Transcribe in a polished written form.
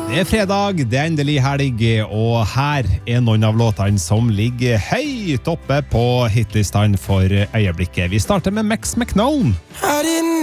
Det fredag, det endelig helg, og her noen av låtene som ligger høyt oppe på hitlistene for øyeblikket. Vi starter med Max McKnone. I didn't